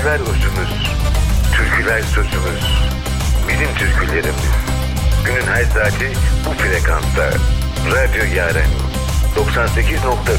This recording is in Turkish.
Şarkılar özümüz, türküler sözümüz. Bizim türkülerimiz. Günün her saati bu frekansta. Radyo Yaren 98.0